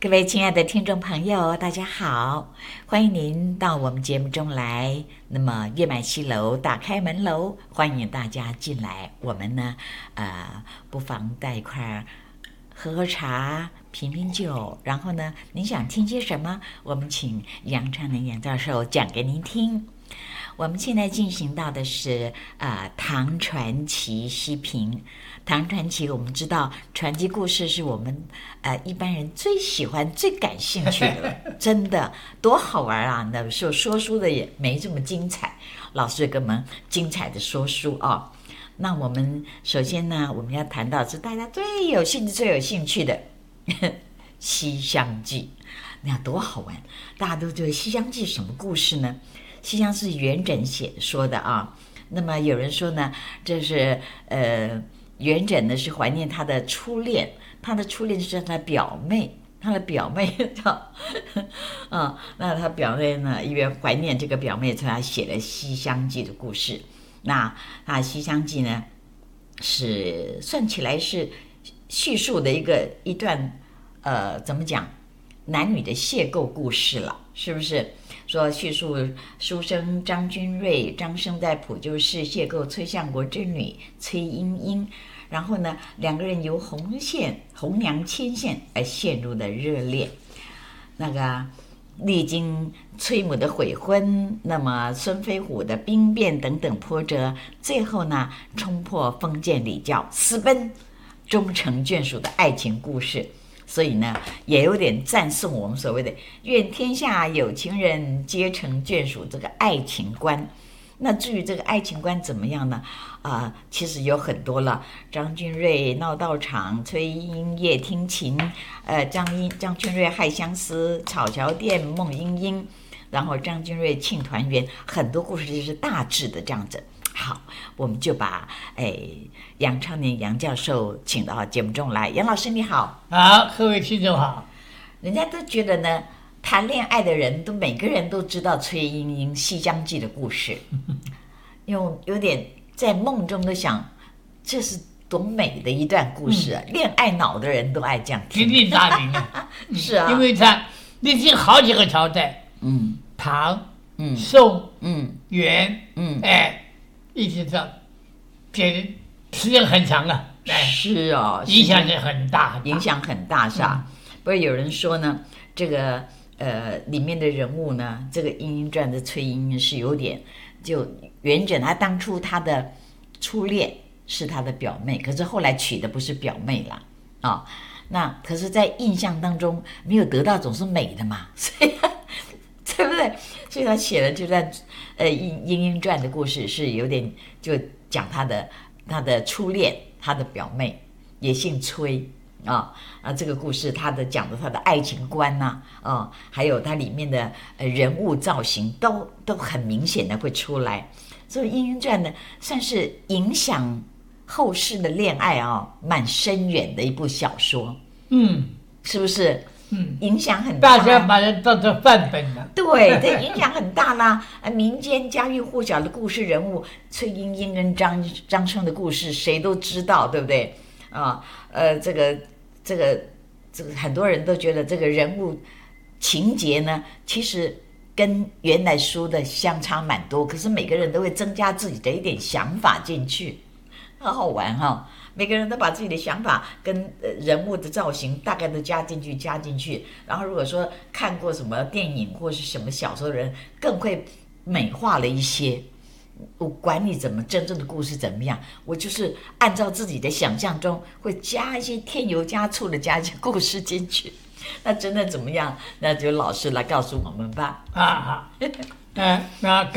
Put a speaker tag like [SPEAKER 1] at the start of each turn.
[SPEAKER 1] 各位亲爱的听众朋友，大家好，欢迎您到我们节目中来。那么月满西楼打开门楼，欢迎大家进来。我们呢，不妨在一块喝喝茶，品品酒，然后呢，您想听些什么，我们请杨昌宁杨教授讲给您听。我们现在进行到的是唐传奇西评。唐传奇，我们知道传奇故事是我们一般人最喜欢、最感兴趣的，真的多好玩啊！那时候说书的也没这么精彩，老师给我们精彩的说书啊。那我们首先呢，我们要谈到是大家最有兴趣的《西厢记》，那多好玩！大家都觉得《西厢记》什么故事呢？西厢是元稹说的啊。那么有人说呢，这是元稹呢是怀念他的初恋，他的初恋是他的表妹，他的表妹叫那他表妹呢因为怀念这个表妹，所以他写了《西厢记》的故事。那《西厢记》呢是算起来是叙述的一段怎么讲，男女的邂逅故事了，是不是？说叙述书生张君瑞、张生在普救寺邂逅崔相国之女崔莺莺，然后呢，两个人由红娘牵线而陷入了热恋。那个历经崔母的悔婚，那么孙飞虎的兵变等等波折，最后呢，冲破封建礼教，私奔终成眷属的爱情故事。所以呢，也有点赞颂我们所谓的愿天下有情人皆成眷属这个爱情观。那至于这个爱情观怎么样呢？其实有很多了。张君瑞闹道场，崔莺莺夜听琴，张君瑞害相思，草桥店梦莺莺，然后张君瑞庆团圆，很多故事就是大致的这样子。好，我们就把杨昌宁杨教授请到节目中来。杨老师你好。
[SPEAKER 2] 好，各位听众好。
[SPEAKER 1] 人家都觉得呢，谈恋爱的人每个人都知道崔莺莺《西厢记》的故事，有点在梦中都想，这是多美的一段故事啊！恋爱脑的人都爱这样听。
[SPEAKER 2] 鼎鼎大名啊！
[SPEAKER 1] 是啊，
[SPEAKER 2] 因为它历经好几个朝代，唐，宋，元，一直到，时间很长啊。
[SPEAKER 1] 是哦，
[SPEAKER 2] 影响是很大，
[SPEAKER 1] 影响很大是吧？不过有人说呢，这个里面的人物呢，这个《莺莺传》的崔莺莺是有点，就元稹他当初他的初恋是他的表妹，可是后来娶的不是表妹啦那可是在印象当中没有得到总是美的嘛，所以对不对？所以他写了这段莺莺传的故事是有点就讲他的初恋，他的表妹也姓崔这个故事讲的他的爱情观还有它里面的人物造型都很明显的会出来，所以莺莺传呢算是影响后世的恋爱蛮深远的一部小说，是不是？影响很大，
[SPEAKER 2] 大家把它当成范本了。
[SPEAKER 1] 对，这影响很大啦。民间家喻户晓的故事人物，崔莺莺跟张生的故事，谁都知道，对不对？这个很多人都觉得这个人物情节呢，其实跟原来书的相差蛮多，可是每个人都会增加自己的一点想法进去，好好玩哈。每个人都把自己的想法跟人物的造型大概都加进去，然后如果说看过什么电影或是什么小说的人，更会美化了一些。我管你怎么真正的故事怎么样，我就是按照自己的想象中会加一些添油加醋的加一些故事进去。那真的怎么样？那就老师来告诉我们吧。
[SPEAKER 2] 那